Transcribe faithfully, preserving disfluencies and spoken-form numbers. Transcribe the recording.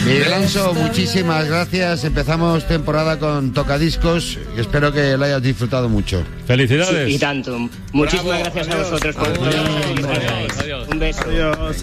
Miguel Anso, muchísimas gracias. Empezamos temporada con Tocadiscos y espero que lo hayas disfrutado mucho. Felicidades. Sí, y tanto. Muchísimas Bravo, gracias adiós. a vosotros por Adiós. todo. Adiós, adiós. Un beso. Adiós.